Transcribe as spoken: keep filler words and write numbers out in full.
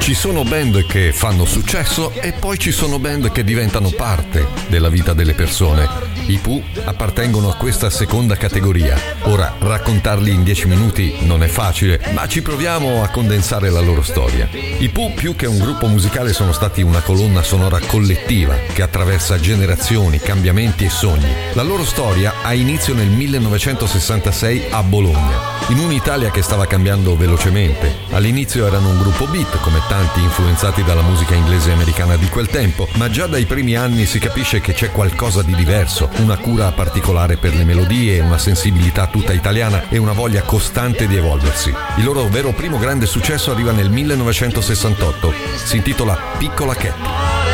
Ci sono band che fanno successo e poi ci sono band che diventano parte della vita delle persone. I Pooh appartengono a questa seconda categoria. Ora, raccontarli in dieci minuti non è facile, ma ci proviamo a condensare la loro storia. I Pooh, più che un gruppo musicale, sono stati una colonna sonora collettiva che attraversa generazioni, cambiamenti e sogni. La loro storia ha inizio nel millenovecentosessantasei a Bologna, in un'Italia che stava cambiando velocemente. All'inizio erano un gruppo beat, come tanti influenzati dalla musica inglese e americana di quel tempo, ma già dai primi anni si capisce che c'è qualcosa di diverso, una cura particolare per le melodie, una sensibilità tutta italiana e una voglia costante di evolversi. Il loro vero primo grande successo arriva nel millenovecentosessantotto, si intitola Piccola Cat.